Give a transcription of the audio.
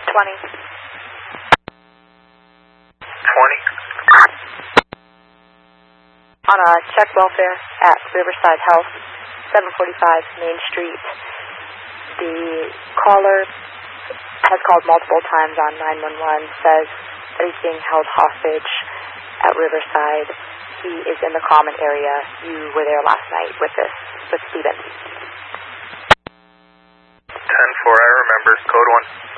On a check welfare at Riverside Health, 745 Main Street. The caller has called multiple times on 911, says that he's being held hostage at Riverside. He is in the common area. You were there last night with Stephen. 10-4, I remember. Code 1.